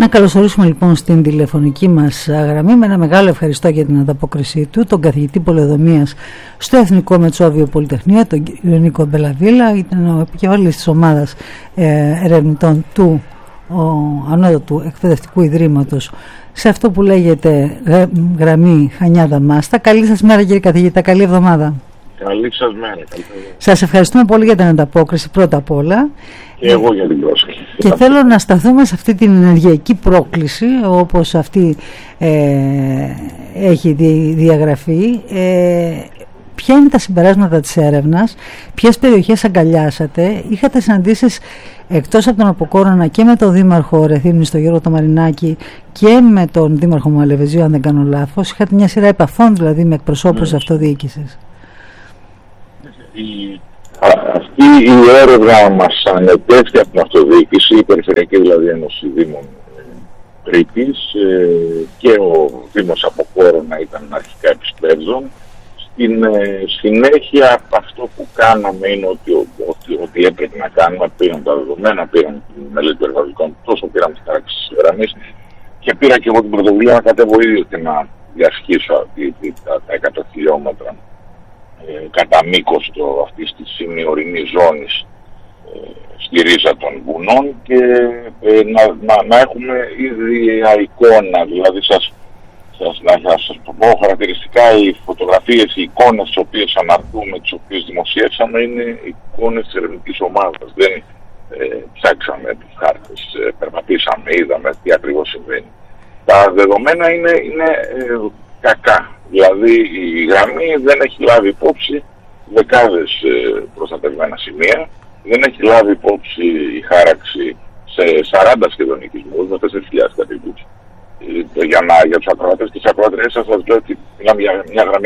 Να καλωσορίσουμε λοιπόν στην τηλεφωνική μας γραμμή με ένα μεγάλο ευχαριστώ για την ανταπόκρισή του τον καθηγητή πολεοδομίας στο Εθνικό Μετσόβιο Πολυτεχνείο, τον κύριο Νίκο Μπελαβίλα. Ήταν ο επικεφαλής της ομάδας ερευνητών του Ανώτατου Εκπαιδευτικού Ιδρύματος σε αυτό που λέγεται γραμμή Χανιά-Δαμάστα. Καλή σας μέρα κύριε καθηγητά, καλή εβδομάδα. Καλή σας μέρα. Σας ευχαριστούμε πολύ για την ανταπόκριση πρώτα απ' όλα. Και εγώ για την πρόσκληση. Και θέλω να σταθούμε σε αυτή την ενεργειακή πρόκληση όπως αυτή έχει διαγραφεί. Ποια είναι τα συμπεράσματα της έρευνας, ποιες περιοχές αγκαλιάσατε, είχατε συναντήσεις εκτός από τον Αποκόρονα και με τον Δήμαρχο Ρεθύμνης, τον Γιώργο Τομαρινάκη, και με τον Δήμαρχο Μαλεβεζίου, αν δεν κάνω λάθος, είχατε μια σειρά επαφών δηλαδή με εκπροσώπους αυτοδιοίκησης. Αυτή η έρευνα μας ανετέθηκε από την αυτοδιοίκηση, η Περιφερειακή δηλαδή Ένωση Δήμων Κρήτης, και ο Δήμος Αποκόρονα ήταν αρχικά επισπεύδων. Στην συνέχεια αυτό που κάναμε είναι ότι έπρεπε να κάνουμε, πήραν τα δεδομένα, πήραν τη μελέτη περιβαλλοντικών, τόσο πήραν τις τάξεις της γραμμής και πήρα και εγώ την πρωτοβουλία να κατέβω ίδιο και να διασχίσω τα 100 χιλιόμετρα κατά μήκος αυτής της σημειωρινής ζώνης στη ρίζα των βουνών και να έχουμε ίδια εικόνα, δηλαδή να σας πω χαρακτηριστικά οι φωτογραφίες, οι εικόνες τις οποίες αναρτούμε, τις οποίες δημοσιεύσαμε είναι εικόνες της ερευνητικής ομάδας. Δεν ψάξαμε τους χάρτες, περπατήσαμε, είδαμε τι ακριβώς συμβαίνει. Τα δεδομένα είναι κακά. Δηλαδή η γραμμή δεν έχει λάβει υπόψη δεκάδες προστατευμένα σημεία, δεν έχει λάβει υπόψη η χάραξη σε 40 σχεδόν οικισμούς με 4.000 κατοίκους. Για τους ακροατές και τις ακροατρίες σας λέω ότι μιλάμε για μια γραμμή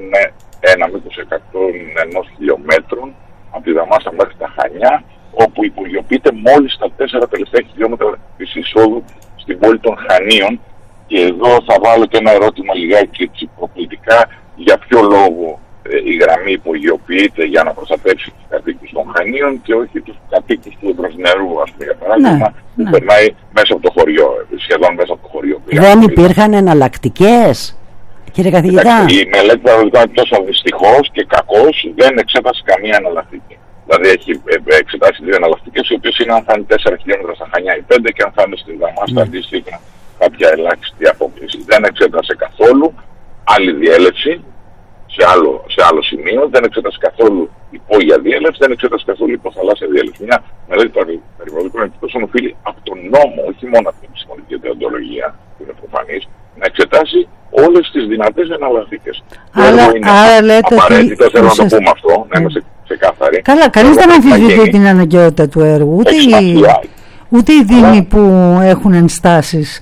101 μήκος 101 χιλιόμετρων από τη Δαμάστα μέχρι τα Χανιά, όπου υπογειοποιείται μόλις τα 4 τελευταία χιλιόμετρα της εισόδου στην πόλη των Χανίων. Και εδώ θα βάλω και ένα ερώτημα λιγάκι προκλητικά, για ποιο λόγο η γραμμή υπογειοποιείται για να προστατεύσει τους κατοίκους των Χανίων και όχι τους κατοίκους του Εμπροσνερού, ας πούμε, για παράδειγμα, που περνάει μέσα από το χωριό, σχεδόν μέσα από το χωριό. Δεν υπήρχαν εναλλακτικές, κύριε καθηγητά? Η μελέτη παραδείγματος τόσο δυστυχώς και κακώς δεν εξέτασε καμία εναλλακτική. Δηλαδή έχει εξετάσει δύο εναλλακτικές, οι οποίες είναι αν θα είναι 4 χιλιόμετρα στα Χανιά ή 5 και αν θα είναι στην Δαμάστα αντίστοιχα κάποια ελάχιστη απόκληση. Δεν εξέτασε καθόλου άλλη διέλευση σε άλλο σημείο, δεν εξέτασε καθόλου υπόγεια διέλευση, δεν εξέτασε καθόλου υποθαλάσσια διέλευση. Μια μελέτη περιβαλλοντικών επιπτώσεων οφείλει από τον νόμο, όχι μόνο από την επιστημονική δεοντολογία, που είναι προφανής, να εξετάσει όλες τις δυνατές εναλλακτικές. Άρα λέτε απαραίτητα, θέλω να το πούμε αυτό, να είμαστε ξεκάθαροι. Καλά, κανείς δεν αμφισβητεί την αναγκαιότητα του έργου, ούτε οι δήμοι που έχουν ενστάσεις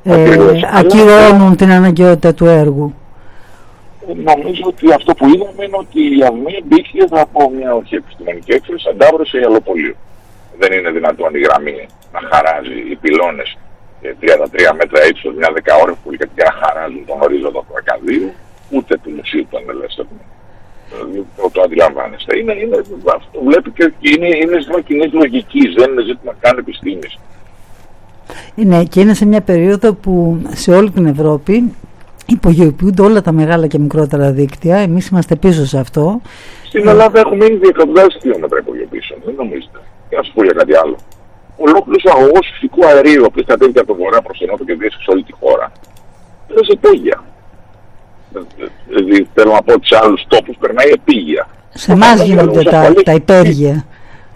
ακυρώνουν την αναγκαιότητα του έργου. Νομίζω ότι αυτό που είδαμε είναι ότι η ΑΔΜΗ μπήκε από μια όχι επιστημονική έκφραση, αντάβρωσε η αλοπολίου. Δεν είναι δυνατόν η γραμμή να χαράζει οι πυλώνες 33 μέτρα ύψος, μια 10 ώρες που και να χαράζουν τον ορίζοντα του Ακαδίου, ούτε του Μουσείου του Ανελεύθερου. Το αντιλαμβάνεστε. Αυτό βλέπει και είναι ζήτημα κοινής λογικής, δεν είναι ζήτημα καν επιστήμης. Ναι, και είναι σε μια περίοδο που σε όλη την Ευρώπη υπογειοποιούνται όλα τα μεγάλα και μικρότερα δίκτυα. Εμείς είμαστε πίσω σε αυτό. Στην Ελλάδα έχουμε ήδη εκατοντάδες χιλιόμετρα υπογειοποιήσεων. Δεν νομίζετε. Και να σας πω για κάτι άλλο. Ολόκληρος ο αγωγός φυσικού αερίου, ο οποίος κατέβηκε από το βορρά προς τον νότο και διέσαι σε όλη τη χώρα, είναι σε υπόγεια. Δηλαδή θέλω να πω ότι σε άλλους τόπους περνάει επίγεια. Σε εμάς γίνονται τα υπέργεια.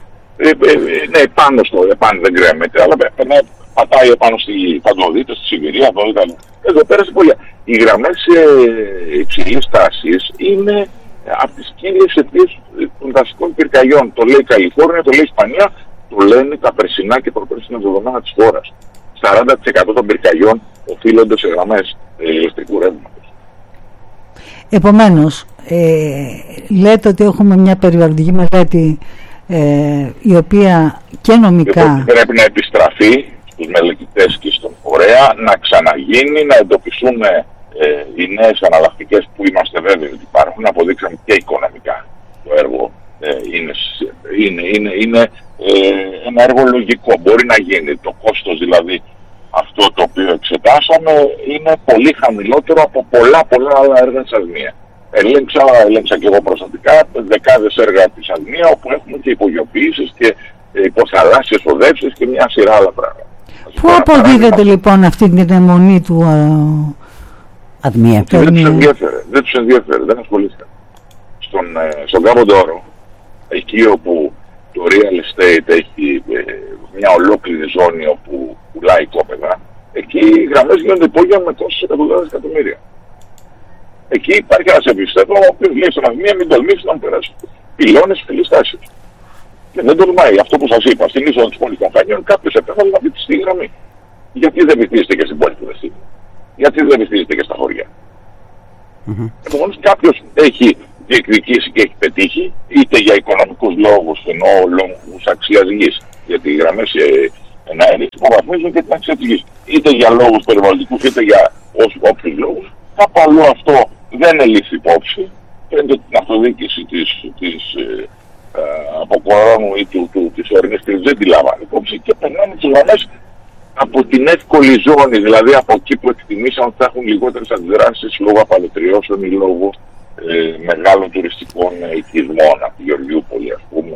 Ναι, πάνω δεν κρέμεται, αλλά πατάει επάνω στη γη. Θα το δείτε στη Σιβηρία, εδώ πέρα σε υπόγεια. Οι γραμμές υψηλής τάσης είναι από τις κύριες αιτίες των δασικών πυρκαγιών. Το λέει η Καλιφόρνια, το λέει η Ισπανία, το λένε τα περσινά και προπέρσινα δεδομένα της χώρας. 40% των πυρκαγιών οφείλονται σε γραμμές ηλεκτρικού ρεύματος. Επομένως, λέτε ότι έχουμε μια περιβαλλοντική μελέτη η οποία και νομικά πρέπει να επιστραφεί στους μελετητές και στον φορέα, να ξαναγίνει, να εντοπιστούν οι νέες αναλλακτικές που είμαστε βέβαιοι ότι υπάρχουν. Αποδείξαμε και οικονομικά το έργο είναι ένα έργο λογικό, μπορεί να γίνει. Το κόστος δηλαδή αυτό το οποίο εξετάσαμε είναι πολύ χαμηλότερο από πολλά άλλα έργα της ΑΔΜΙΑ. Ελέγξα και εγώ προσωπικά δεκάδες έργα της ΑΔΜΙΑ όπου έχουμε και υπογειοποιήσεις και υποθαλάσσιες οδεύσεις και μια σειρά άλλα πράγματα. Πού αποδίδεται λοιπόν αυτή την αιμονή του ΑΔΜΙΑ? Δεν τους ενδιαφέρει, δεν ασχολήθηκαν. Στον Κάπο Ντόρο, εκεί όπου το real estate έχει μια ολόκληρη ζώνη όπου πουλάει κόπεδα, εκεί οι γραμμές γίνονται υπόγεια με τόσες εκατομμύρια. Εκεί υπάρχει ένας εμπιστεύω, ο οποίος λέει στον ΑΔΜΙΑ μην τολμήσει να μου περάσει πυλώνες φιλιστάσεις. Και δεν τολμάει. Αυτό που σας είπα, στην είσοδο της πόλης των Χανιών, κάποιος επέφαλε να βυθιστεί η γραμμή. Γιατί δεν βυθίζεται και στην πόλη του Δεσίμου? Γιατί δεν βυθίζεται και στα χωριά? Επομένως, κάποιος έχει διεκδικήσει και έχει πετύχει, είτε για οικονομικούς λόγους, εννοώ λόγους αξίας γης, γιατί οι γραμμές εναέριες υποβαθμίζουν και την αξία της γης, είτε για λόγους περιβαλλοντικούς, είτε για όποιους λόγους. Κάπου αλλού αυτό δεν ελήφθη υπόψη. Φαίνεται ότι την αυτοδιοίκηση της Αποκορώνου ή της ορεινής κρίσης δεν τη λάβανε υπόψη και περνάνε τις γραμμές από την εύκολη ζώνη, δηλαδή από εκεί που εκτιμήσαν ότι θα έχουν λιγότερες αντιδράσεις λόγω απαλωτριώσεων ή λόγω μεγάλων τουριστικών οικισμών από τη Γεωργιούπολη, ας πούμε.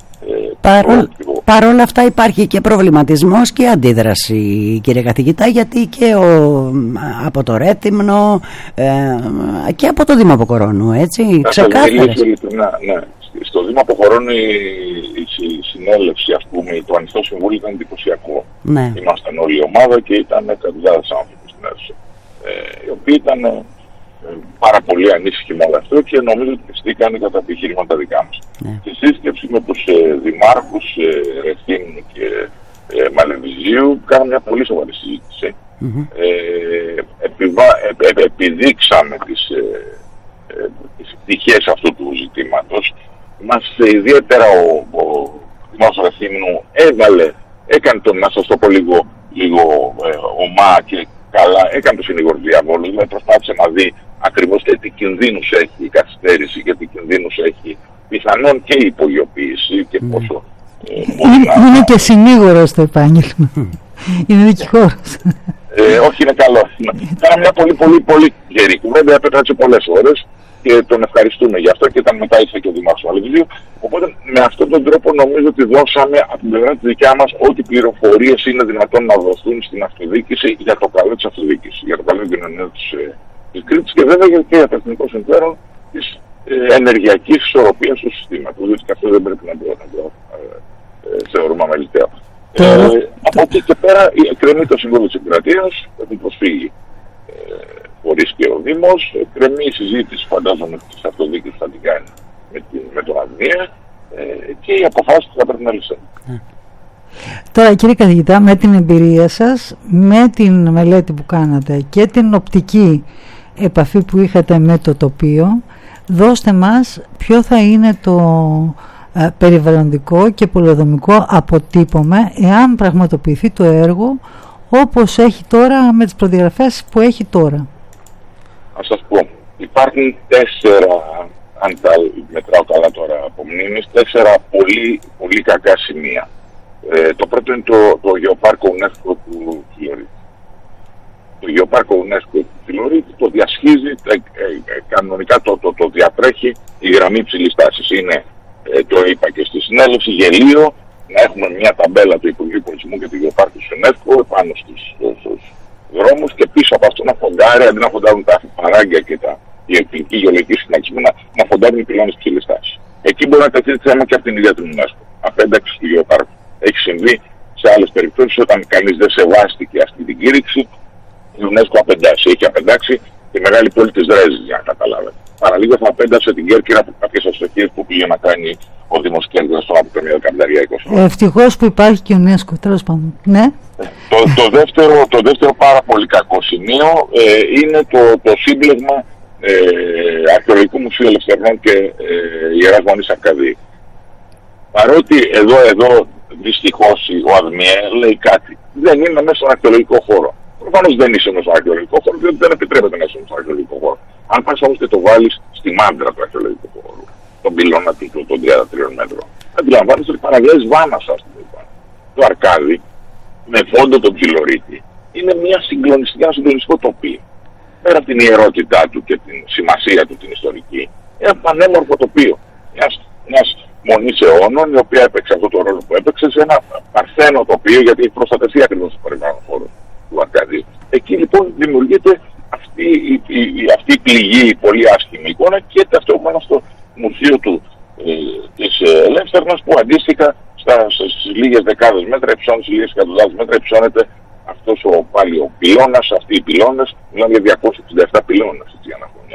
Παρ' όλα αυτά υπάρχει και προβληματισμός και αντίδραση, κύριε καθηγητά, γιατί και από το Ρέτυμνο και από το Δήμο Αποκορώνου, έτσι, ξεκάθαρες. Ναι. Στο Δήμο Αποκορώνου η συνέλευση, ας πούμε, το ανοιχτό συμβούλιο ήταν εντυπωσιακό. Ναι. Ήμασταν όλη η ομάδα και ήταν εκατοντάδες άνθρωποι στην αίθουσα, οι οποίοι ήταν πάρα πολύ ανήσυχοι με όλο αυτό και νομίζω ότι πιστήκαν κατά τα επιχειρήματα δικά μας. Ναι. Στη σύσκεψη με τους δημάρχους Ρεθύμνου και Μαλεβιζίου κάναμε μια πολύ σοβαρή συζήτηση. Επιδείξαμε τις πτυχές αυτού του ζητήματος. Ιδιαίτερα ο δημάρχος Ρεθύμνου έκανε τον, να σας το πω λίγο ομά και καλά, έκανε το συνήγορο διαβόλου, δηλαδή προσπάθησε να δει ακριβώς και τι κινδύνους έχει η καθυστέρηση και τι κινδύνους έχει πιθανόν και η υπογειοποίηση και πόσο... είναι και συνήγορος το επάγγελμα. Είναι δικηγόρος. Όχι, είναι καλό. Ήταν μια πολύ γερή κουβέντα, έπαιρνε πολλές ώρες και τον ευχαριστούμε γι' αυτό και ήταν μετά ήρθε και ο Δημάρχος Μαλεβιζίου. Οπότε με αυτόν τον τρόπο νομίζω ότι δώσαμε από την πλευρά τη δικιά μας ό,τι πληροφορίες είναι δυνατόν να δοθούν στην αυτοδιοίκηση για το καλό της αυτοδιοίκησης, για το καλό της κοινωνίας της Κρήτης και βέβαια και για το εθνικό συμφέρον της ενεργειακής ισορροπίας του συστήματος. Δηλαδή και αυτό δεν πρέπει να το θεωρούμε αμεληταίο. Από εκεί και πέρα κρεμεί το Συμβούλιο της Επικρατείας, έχουν προσφύγει φορείς και ο Δήμος, κρεμεί η συζήτηση φαντάζομαι της αυτοδιοίκησης θα την κάνει με τον ΑΔΜΙΑ και οι αποφάσεις που θα πρέπει να λυθούν. Τώρα κύριε καθηγητά, με την εμπειρία σας, με την μελέτη που κάνατε και την οπτική επαφή που είχατε με το τοπίο, δώστε μας ποιο θα είναι το περιβαλλοντικό και πολεοδομικό αποτύπωμα εάν πραγματοποιηθεί το έργο όπως έχει τώρα, με τις προδιαγραφές που έχει τώρα. Ας σας πω, υπάρχουν 4, αν τα μετράω καλά τώρα από μνήμης, 4 πολύ κακά σημεία. Το πρώτο είναι το γεωπάρκο UNESCO του Φιλωρίτη. Το γεωπάρκο UNESCO του Φιλωρίτη το διασχίζει, κανονικά το διατρέχει η γραμμή υψηλής τάσης. Είναι, το είπα και στη συνέλευση, γελίο να έχουμε μια ταμπέλα του Υπουργείου Πολιτισμού και του γεωπάρκου του UNESCO πάνω στους δρόμους και πίσω από αυτό να φοντάρει, αντί να φοντάρουν τα παράγκια και η εθνική γεωλογική σχηματισμένα, να φοντάρουν οι πυλώνες υψηλής τάσης. Εκεί μπορεί να τεθεί θέμα και από την ίδια του UNESCO. Απένταξη του γεωπάρκου. Έχει συμβεί σε άλλες περιπτώσεις όταν κανείς δεν σεβάστηκε αυτή την κήρυξη, η UNESCO απεντάσει. Έχει απεντάξει τη μεγάλη πόλη της Δρέζης, για να καταλάβετε. Παραλίγο θα απέντασε την Κέρκυρα από κάποιες αστοχίες που πήγε να κάνει ο Δήμος Κέρκυρας στον Αποκρεμιό Καμπταρία 20. Ευτυχώς που υπάρχει και UNESCO, τέλος πάντων. Ναι. Το δεύτερο πάρα πολύ κακό σημείο είναι το σύμπλεγμα Αρχαιολογικού Μουσείου Ελευθερών και Ιεράς Μονής Αρκαδίου. Παρότι εδώ δυστυχώς ο ΑΔΜΙΑ λέει κάτι, δεν είναι μέσα στον αρχαιολογικό χώρο. Προφανώς δεν είσαι μέσα στον αρχαιολογικό χώρο, διότι δεν επιτρέπεται να είσαι μέσα στον αρχαιολογικό χώρο. Αν πας όμως και το βάλεις στη μάντρα του αρχαιολογικού χώρου, τον πυλώνα του των 33 μέτρων, αντιλαμβάνεσαι ότι παραβιάζεις βάνασα, το Αρκάδι, με φόντο τον Ψιλορίτη, είναι ένα συγκλονιστικό τοπίο. Πέρα από την ιερότητά του και την σημασία του την ιστορική, ένα πανέμορφο τοπίο μιας μονής αιώνων, η οποία έπαιξε αυτό το ρόλο που έπαιξε σε ένα παρθένο τοπίο, γιατί έχει προστατευτεί ακριβώς το περιβάλλον χώρο του Αρκαδίου. Εκεί λοιπόν δημιουργείται αυτή η πληγή, η πολύ άσχημη εικόνα, και ταυτόχρονα στο μουσείο της Ελεύθερνας, που αντίστοιχα στις λίγες δεκάδες μέτρα υψώνεται, στις λίγες εκατοντάδες μέτρα υψώνεται αυτός πάλι ο πυλώνας, αυτοί οι πυλώνες, μιλάμε για 267 πυλώνες, για να έχουμε μια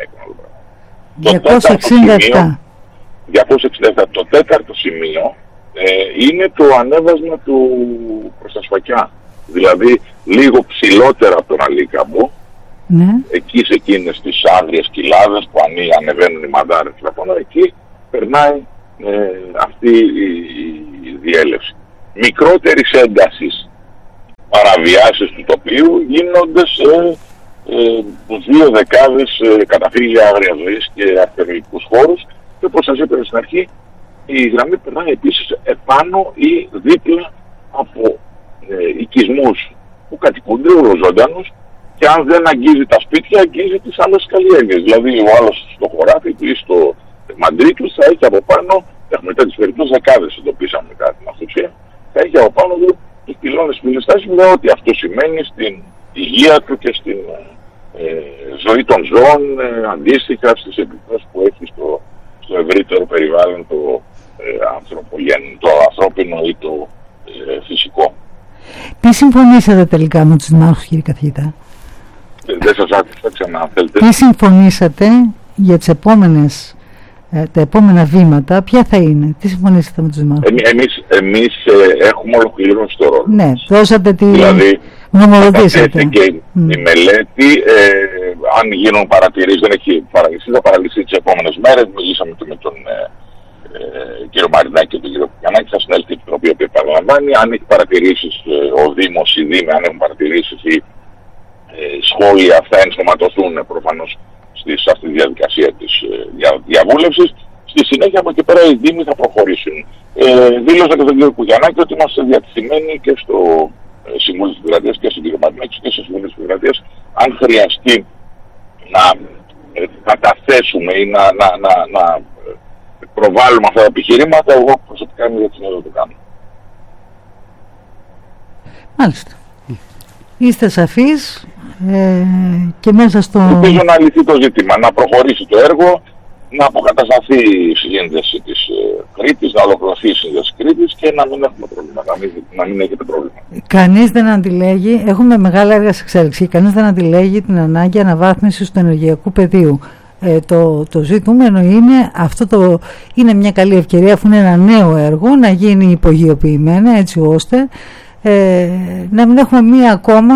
εικόνα. 267. Το τέταρτο σημείο είναι το ανέβασμα του προς τα Σφακιά. Δηλαδή λίγο ψηλότερα από τον Αλίκαμπο, εκεί σε εκείνες τις άγριες κοιλάδες που ανεβαίνουν οι μαντάρες, εκεί περνάει αυτή η διέλευση. Μικρότερης έντασης παραβιάσεις του τοπίου γίνονται σε 2 δεκάδες καταφύγια άγριας ζωής και αρτεμικούς χώρους, και όπως σας είπα στην αρχή, η γραμμή περνάει επίσης επάνω ή δίπλα από οικισμούς που κατοικούνται ολοζώντανους, και αν δεν αγγίζει τα σπίτια, αγγίζει τις άλλες καλλιέργειες. Δηλαδή ο άλλος στο χωράφι του ή στο μαντρί του θα έχει από πάνω, έχουμε τέτοιες περιπτώσεις δεκάδες, εντοπίσαμε μετά την αυτοψία, θα έχει από πάνω τους πυλώνες πυλιστάσεων, με ό,τι αυτό σημαίνει στην υγεία του και στην ζωή των ζώων, αντίστοιχα στις επιπτώσεις που έχει στο ευρύτερο περιβάλλον το ανθρώπινο ή το φυσικό. Τι συμφωνήσατε τελικά με τους δημάρχους, κύριε καθηγητά? Δεν σας άκουσα, ξανά θέλετε. Τι συμφωνήσατε για τις τα επόμενα βήματα, ποια θα είναι? Τι συμφωνήσατε με τους δημάρχους? Εμείς έχουμε ολοκληρώσει το ρόλο. Ναι, δώσατε δηλαδή, νομολογήσατε. Και η μελέτη, αν γίνουν παρατηρήσεις, δεν έχει παραλυθεί, θα παραλυθεί τις επόμενες μέρες. Μιλήσαμε και με τον κύριο Μαρινάκη και τον κύριο Κουκιανάκη, θα συνέλθει η Επιτροπή που επαναλαμβάνει. Αν έχει παρατηρήσεις ο Δήμος, οι Δήμοι, αν έχουν παρατηρήσεις ή σχόλια, θα ενσωματωθούν προφανώς σε αυτή τη διαδικασία της διαβούλευσης. Στη συνέχεια από εκεί πέρα οι Δήμοι θα προχωρήσουν. Δήλωσα και τον κύριο Κουκιανάκη ότι είμαστε διατεθειμένοι και στο Συμβούλιο της Δημοκρατίας και στον κύριο Μαρινάκη και στο Συμβούλιο της Δημοκρατίας, αν χρειαστεί να καταθέσουμε ή να προβάλλουμε αυτά τα επιχειρήματα, εγώ προσωπικά είμαι διατεθειμένος να το κάνω. Μάλιστα. Είστε σαφείς και μέσα στο... Ελπίζω να λυθεί το ζήτημα, να προχωρήσει το έργο, να αποκατασταθεί η σύνδεση της Κρήτης, να ολοκληρωθεί η σύνδεση Κρήτης και να μην έχουμε πρόβλημα, να μην έχετε πρόβλημα. Κανείς δεν αντιλέγει, έχουμε μεγάλα έργα σε εξέλιξη, κανείς δεν αντιλέγει την ανάγκη αναβάθμισης του ενεργειακού πεδίου. Το ζητούμενο είναι, είναι μια καλή ευκαιρία, αφού είναι ένα νέο έργο, να γίνει υπογειοποιημένα, έτσι ώστε να μην έχουμε μία ακόμα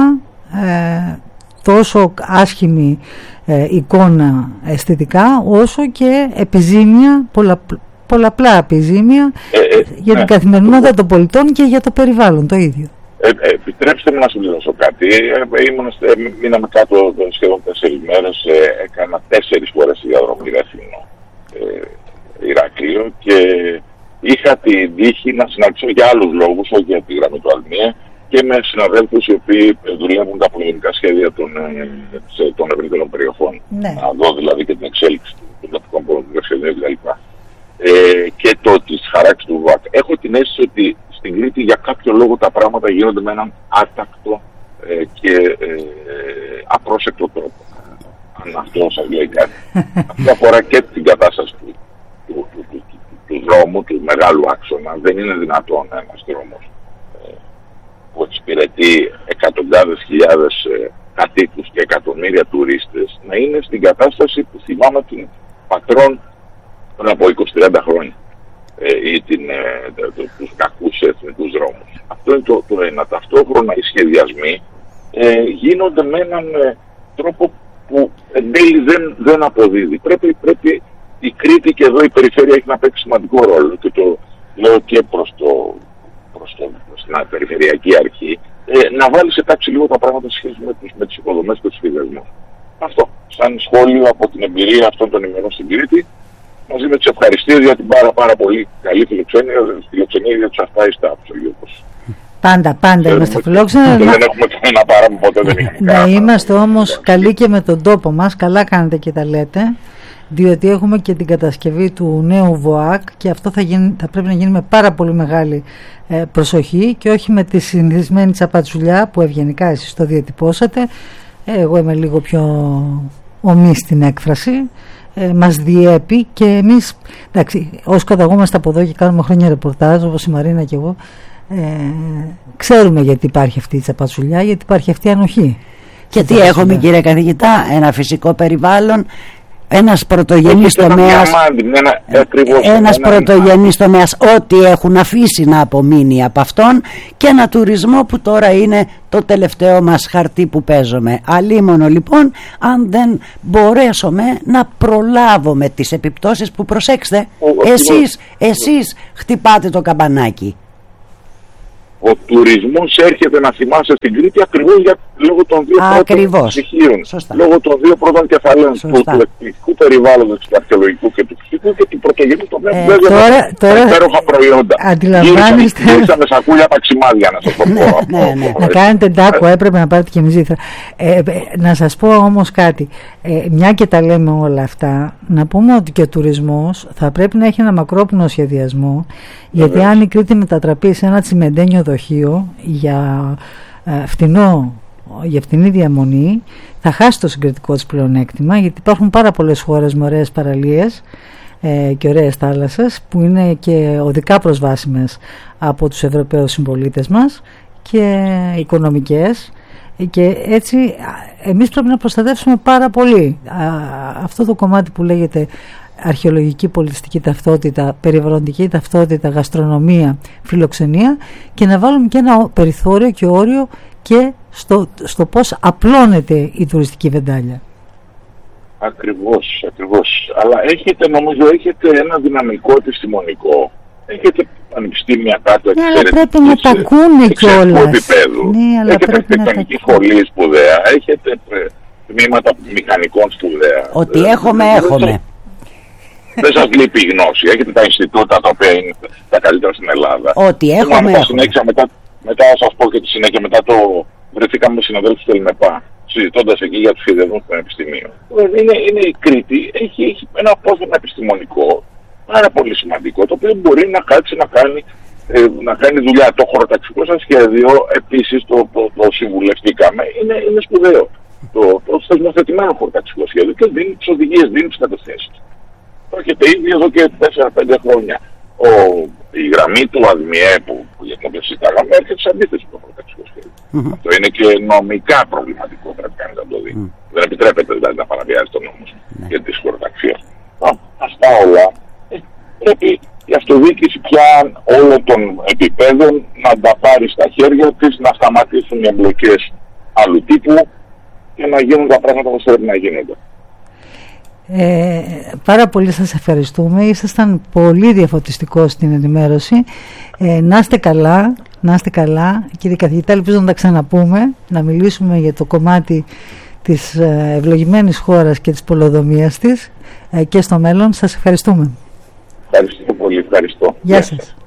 τόσο άσχημη εικόνα αισθητικά, όσο και επιζήμια, πολλαπλά επιζήμια για την καθημερινότητα των πολιτών και για το περιβάλλον το ίδιο. Επιτρέψτε μου να συμπληρώσω κάτι. Μείναμε κάτω σχεδόν 4 μέρες, έκανα 4 φορές τη διαδρομή Ρέθυμνο Ηρακλείο και είχα την τύχη να συναντήσω για άλλους λόγους, όχι για τη γραμμή του Αλμία, και με συναδέλφους οι οποίοι δουλεύουν τα πολεμικά σχέδια των ευρύτερων περιοχών. Ναι. Να δω δηλαδή και την εξέλιξη των τοπικών πολεμικών σχεδίων κλπ. Και της χαράξης του ΒΑΚ. Έχω την αίσθηση ότι στην Κρήτη για κάποιο λόγο τα πράγματα γίνονται με έναν άτακτο και απρόσεκτο τρόπο. Αν αυτό σας λέει κάτι. Αυτό αφορά και την κατάσταση του δρόμου, του μεγάλου άξονα. Δεν είναι δυνατόν ένας δρόμος που εξυπηρετεί εκατοντάδες χιλιάδες κατοίκους και εκατομμύρια τουρίστες να είναι στην κατάσταση που θυμάμαι την Πατρών πριν από 20-30 χρόνια ή τους κακούς εθνικούς δρόμους. Αυτό είναι το ένα. Ταυτόχρονα οι σχεδιασμοί γίνονται με έναν τρόπο που εν τέλει δεν αποδίδει. Πρέπει η Κρήτη και εδώ η περιφέρεια έχει να παίξει σημαντικό ρόλο και το λέω και προς την περιφερειακή αρχή να βάλει σε τάξη λίγο τα πράγματα σε σχέση με τις υποδομές και τους σχεδιασμούς. Αυτό, σαν σχόλιο από την εμπειρία αυτών των ημερών στην Κρήτη, μαζί με τις ευχαριστίες για την πάρα πολύ καλή φιλοξενία για τους Αρπάιστά, όπως Πάντα είμαστε φιλόξενοι. Δεν έχουμε κανένα παράπονο, ποτέ δεν είχαμε. Να είμαστε όμως καλοί και με τον τόπο μας. Καλά κάνετε και τα λέτε. Διότι έχουμε και την κατασκευή του νέου ΒΟΑΚ και αυτό θα πρέπει να γίνει με πάρα πολύ μεγάλη προσοχή και όχι με τη συνηθισμένη τσαπατσουλιά που ευγενικά εσείς το διατυπώσατε. Εγώ είμαι λίγο πιο ομή στην έκφραση. Μας διέπει και εμείς, εντάξει, όσοι καταγόμαστε από εδώ και κάνουμε χρόνια ρεπορτάζ, όπως η Μαρίνα και εγώ, ξέρουμε γιατί υπάρχει αυτή η τσαπατσουλιά, γιατί υπάρχει αυτή η ανοχή. Και τι έχουμε, κύριε καθηγητά? Ένα φυσικό περιβάλλον, ένας πρωτογενής τομέας, ό,τι έχουν αφήσει να απομείνει από αυτόν, και ένα τουρισμό που τώρα είναι το τελευταίο μας χαρτί που παίζουμε. Αλίμονο λοιπόν αν δεν μπορέσουμε να προλάβουμε τις επιπτώσεις που, προσέξτε, εσείς χτυπάτε το καμπανάκι. Ο τουρισμός έρχεται, να θυμάσαι, στην Κρήτη ακριβώς λόγω των δύο πρώτων στοιχείων. Λόγω των δύο πρώτων κεφαλαίων, του εκπληκτικού περιβάλλοντος, του αρχαιολογικού και του φυσικού, και την πρωτογενή τομέα που βέβαια τα υπέροχα προϊόντα. Αντιλαμβάνεστε. Γύρισαμε σακούλια παξιμάδια, να σας το πω. Να κάνετε ντάκο, έπρεπε να πάρετε και μυζήθρα. Να σας πω όμως κάτι. Μια και τα λέμε όλα αυτά, να πούμε ότι και ο τουρισμός θα πρέπει να έχει ένα μακρόπνο σχεδιασμό, γιατί αν η Κρήτη μετατραπεί σε ένα τσιμεντένιο δοχείο για φτηνή διαμονή, θα χάσει το συγκριτικό της πλεονέκτημα, γιατί υπάρχουν πάρα πολλές χώρες με ωραίες παραλίες και ωραίες θάλασσες που είναι και οδικά προσβάσιμες από τους Ευρωπαίους συμπολίτες μας και οικονομικές, και έτσι εμείς πρέπει να προστατεύσουμε πάρα πολύ αυτό το κομμάτι που λέγεται αρχαιολογική πολιτιστική ταυτότητα, περιβαλλοντική ταυτότητα, γαστρονομία, φιλοξενία, και να βάλουμε και ένα περιθώριο και όριο και στο πώς απλώνεται η τουριστική βεντάλια. Ακριβώς. Αλλά έχετε ένα δυναμικό επιστημονικό. Έχετε πανεπιστήμια κάτω, αλλά πρέπει να τα ακούνε κιόλας. Έχετε αρχιτεκτονική σχολή σπουδαία, έχετε τμήματα μηχανικών σπουδαία. Ό,τι έχουμε. Δεν σας λείπει η γνώση. Έχετε τα Ινστιτούτα, τα οποία είναι τα καλύτερα στην Ελλάδα. Ό,τι έχουμε. Μετά θα σας πω και τη συνέχεια, μετά βρεθήκαμε με συναδέλφους του ΕΛΜΕΠΑ, συζητώντας εκεί για τους σχεδιασμούς του Πανεπιστημίου. Είναι η Κρήτη, έχει ένα απόθεμα επιστημονικό πάρα πολύ σημαντικό, το οποίο μπορεί να κάτσει να κάνει δουλειά. Το χωροταξικό σας σχέδιο, επίσης, το συμβουλευτήκαμε, είναι σπουδαίο. Το θεσμοθετημένο χωροταξικό σχέδιο, και δίνει τις οδηγίες, δίνει τις κατευθύνσεις. Το έχετε ήδη εδώ και 4-5 χρόνια. Η γραμμή του ΑΔΜΙΕ που για την οποία συζητάγαμε έρχεται σε αντίθεση με το χωροταξικό σχέδιο. Αυτό είναι και νομικά προβληματικό, πρέπει κανείς να το δει. Δεν επιτρέπεται δηλαδή να παραβιάζει τον νόμο για τις χωροταξίες. Αυτά όλα πρέπει η αυτοδιοίκηση πια όλων των επιπέδων να τα πάρει στα χέρια της, να σταματήσουν οι εμπλοκές άλλου τύπου και να γίνουν τα πράγματα όπως πρέπει να γίνονται. Πάρα πολύ σας ευχαριστούμε. Ήσασταν πολύ διαφωτιστικός στην ενημέρωση. Να είστε καλά, κύριε καθηγητά. Ελπίζω να τα ξαναπούμε, να μιλήσουμε για το κομμάτι της ευλογημένης χώρας και της πολεοδομίας της και στο μέλλον. Σας ευχαριστούμε. Ευχαριστώ πολύ. Γεια σας.